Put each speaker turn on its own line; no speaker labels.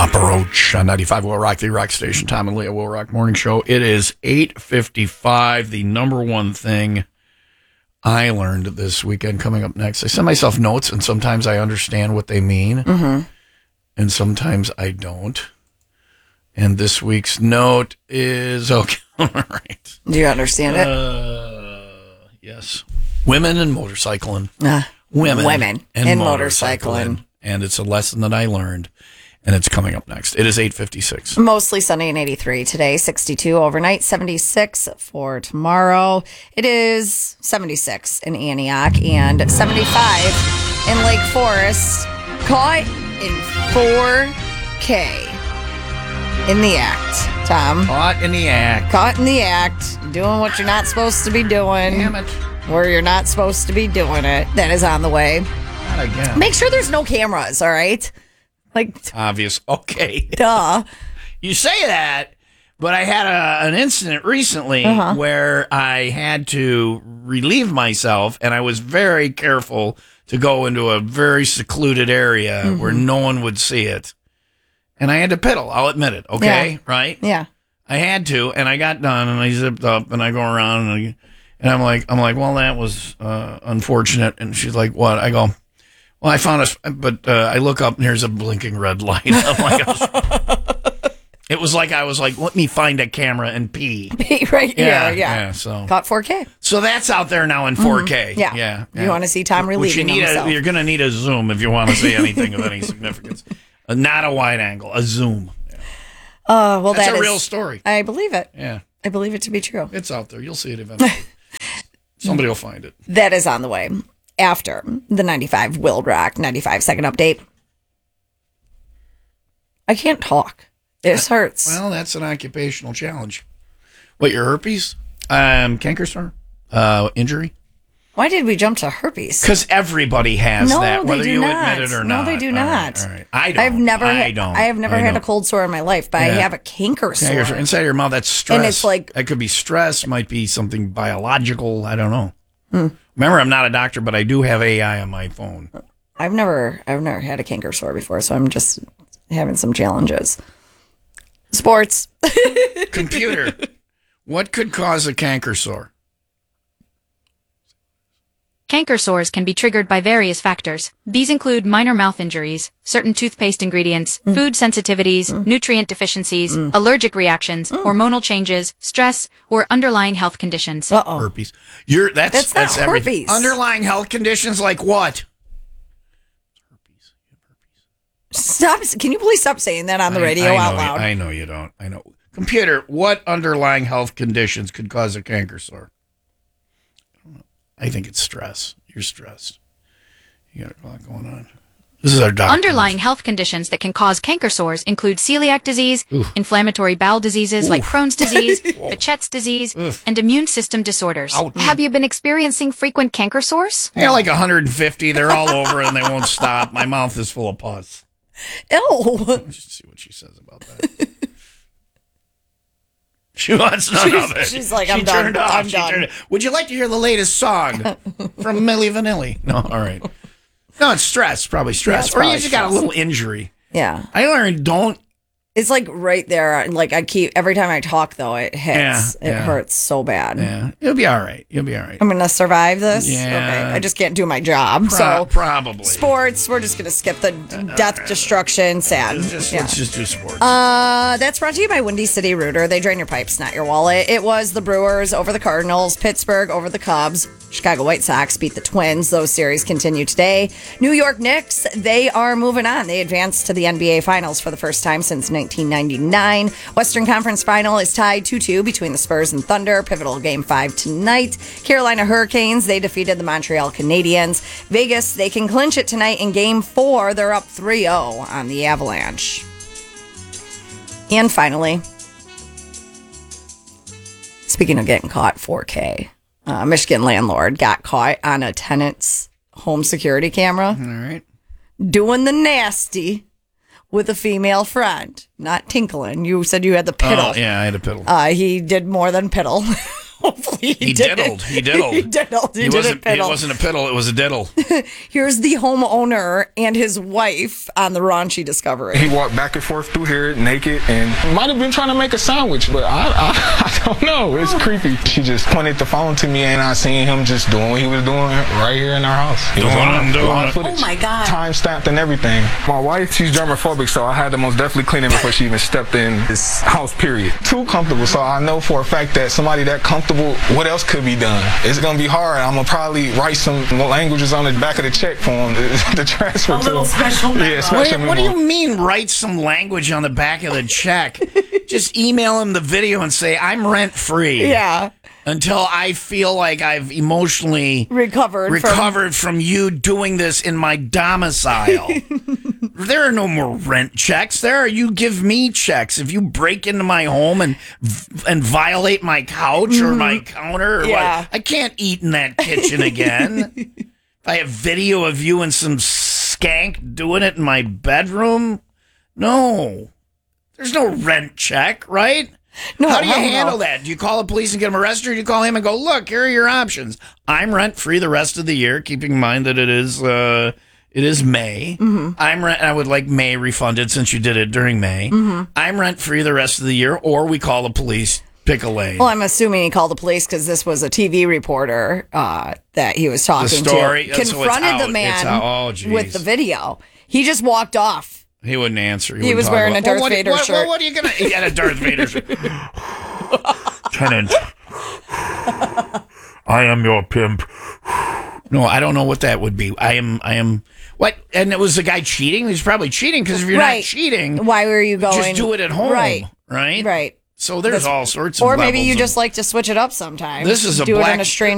Papa Roach on 95 Will Rock, the Rock Station. Tom and Leah Will Rock Morning Show. It is 8:55. The number one thing I learned this weekend coming up next. I send myself notes, and sometimes I understand what they mean, and sometimes I don't. And this week's note is, okay, all right.
Do you understand it?
Yes. Women and motorcycling. Women and motorcycling. And it's a lesson that I learned, and it's coming up next. It is 8:56.
Mostly sunny and 83 today, 62 overnight, 76 for tomorrow. It is 76 in Antioch and 75 in Lake Forest. Caught in 4K in the act, Tom.
Caught in the act.
Caught in the act, doing what you're not supposed to be doing.
Damn it.
Where you're not supposed to be doing it. That is on the way.
Not again.
Make sure there's no cameras, all right? Like,
obvious. Okay.
Duh.
You say that, but I had an incident recently where I had to relieve myself, and I was very careful to go into a very secluded area where no one would see it. And I had to piddle, I'll admit it, okay?
Yeah.
Right?
Yeah.
I had to, and I got done, and I zipped up, and I go around, and I'm like, well, that was unfortunate. And she's like, what? I go, well, I found but I look up, and here's a blinking red light. I'm like, it was like I was like, let me find a camera and pee.
Right here, yeah.
So
Caught 4K.
So that's out there now in 4K.
Yeah. You want to see Tom relieving himself.
You're going to need a zoom if you want to see anything of any significance. Not a wide angle, a zoom.
Well,
that's a real story.
I believe it.
Yeah.
I believe it to be true.
It's out there. You'll see it eventually. Somebody will find it.
That is on the way after the 95 Will Rock 95 second update. I can't talk. It hurts.
Well, that's an occupational challenge. What, your herpes? Canker sore? Injury?
Why did we jump to herpes?
Because everybody has that, whether you
not.
admit it or not.
No, they do not.
All right. I don't.
I have never had a cold sore in my life, but I have a canker sore.
Inside your mouth, that's stress.
And it's like...
That could be stress, might be something biological. I don't know. Remember, I'm not a doctor, but I do have AI on my phone.
I've never had a canker sore before, so I'm just having some challenges. Sports.
Computer. What could cause a canker sore?
Canker sores can be triggered by various factors. These include minor mouth injuries, certain toothpaste ingredients, food sensitivities, nutrient deficiencies, allergic reactions, hormonal changes, stress, or underlying health conditions.
Herpes. That's
not
everything.
herpes.
Underlying health conditions like what? Herpes.
Stop. Can you please stop saying that on the radio out loud?
I know you don't. I know. Computer, what underlying health conditions could cause a canker sore? I think it's stress. You're stressed. You got a lot going on. This is our doctor.
Underlying health conditions that can cause canker sores include celiac disease, inflammatory bowel diseases like Crohn's disease, Behçet's disease, and immune system disorders.
Ouch.
Have you been experiencing frequent canker sores?
Yeah, like 150. They're all over and they won't stop. My mouth is full of pus.
Ew.
Let's see what she says about that. She wants none of it.
She's like,
she
I'm
turned
done.
Off.
I'm
she
done.
Turned, would you like to hear the latest song from Milli Vanilli? No, all right. No, it's stress. Probably stress.
Yeah,
or you
probably
just got a
stress.
little injury.
Yeah.
I learned don't.
It's like right there. Like I keep, every time I talk though, it hits. It hurts so bad.
Yeah, you'll be all right. You'll be all right.
I'm going to survive this?
Yeah.
Okay. I just can't do my job. So
probably.
sports, we're just going to skip the death, destruction, sad.
Let's just do sports.
That's brought to you by Windy City Rooter. They drain your pipes, not your wallet. It was the Brewers over the Cardinals, Pittsburgh over the Cubs, Chicago White Sox beat the Twins. Those series continue today. New York Knicks, they are moving on. They advanced to the NBA Finals for the first time since 1999. Western Conference Final is tied 2-2 between the Spurs and Thunder. Pivotal Game 5 tonight. Carolina Hurricanes, they defeated the Montreal Canadiens. Vegas, they can clinch it tonight in Game 4. They're up 3-0 on the Avalanche. And finally, speaking of getting caught, 4K. Michigan landlord got caught on a tenant's home security camera.
All right.
Doing the nasty with a female friend. Not tinkling. You said you had the piddle.
Oh, yeah, I had a piddle.
He did more than piddle. Hopefully
He
didn't.
diddled. He diddled.
He diddled. He didn't
It
piddle.
wasn't a piddle. It was a diddle.
Here's the homeowner and his wife on the raunchy discovery.
He walked back and forth through here naked and might have been trying to make a sandwich, but I don't know. It's creepy. She just pointed the phone to me and I seen him just doing what he was doing right here in our house. He was on live footage.
Oh my God.
Time stamped and everything. My wife, she's germophobic, so I had to most definitely clean it before she even stepped in this house, period. Too comfortable, so I know for a fact that somebody that comfortable, what else could be done? It's gonna be hard. I'm gonna probably write some languages on the back of the check for him to transfer to him.
special
Yeah, special
What do
memo.
you mean write some language on the back of the check? Just email him the video and say, I'm rent free.
Yeah.
Until I feel like I've emotionally
Recovered
from you doing this in my domicile. There are no more rent checks. You give me checks. If you break into my home and violate my couch or my counter or what, I can't eat in that kitchen again. If I have video of you and some skank doing it in my bedroom, no. There's no rent check, right?
No,
How do you
hell no.
handle that? Do you call the police and get him arrested, or do you call him and go, look, here are your options. I'm rent free the rest of the year, keeping in mind that it is May.
Mm-hmm.
I would like May refunded since you did it during May.
Mm-hmm.
I'm rent free the rest of the year, or we call the police, pick a lane.
Well, I'm assuming he called the police because this was a TV reporter that he was talking
story?
to.
So it's
Confronted
out.
the
It's
man
out. Oh, geez.
with the video. He just walked off.
He wouldn't answer.
He was wearing a Darth Vader shirt.
What are you going to... He had a Darth Vader shirt. Tenant, I am your pimp. No, I don't know what that would be. I am... What? And it was the guy cheating? He's probably cheating because if you're not cheating...
Why were you going...
Just do it at home.
Right.
Right?
Right.
So there's all sorts of
Or maybe
levels
you
of-
just like to switch it up sometimes.
This is a
do
black...
it in a strange